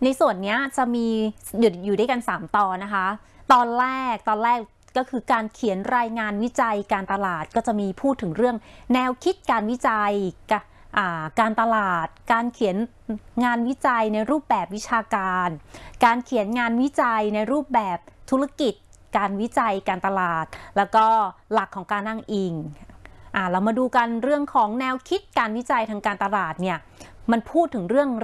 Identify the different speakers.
Speaker 1: ในส่วนนี้จะมีอยู่ด้วยกัน3ตอนนะคะตอนแรกก็คือการเขียนรายงานวิจัยการตลาดก็จะมีพูดถึงเรื่องแนวคิดการวิจัยการตลาดการเขียนงานวิจัยในรูปแบบวิชาการการเขียนงานวิจัยในรูปแบบธุรกิจการวิจัยการตลาดแล้วก็หลักของการอ้างอิงเรามาดูกันเรื่องของแนวคิดการวิจัยทางการตลาดเนี่ยมันพูดถึงเรื่อง